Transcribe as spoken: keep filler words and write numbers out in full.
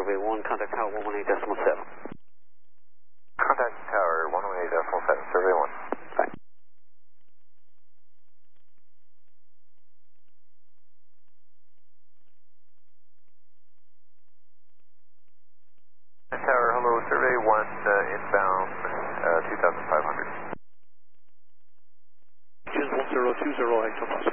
Survey one, contact tower one one eight decimal seven. Contact tower one one eight decimal seven, Survey one. Bye. Tower, hello, Survey one, uh, inbound, uh, two thousand five hundred. one zero two zero, actual